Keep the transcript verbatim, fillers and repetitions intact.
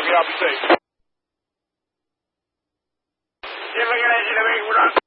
I'll be safe. Siempre que le decirle, ven, una.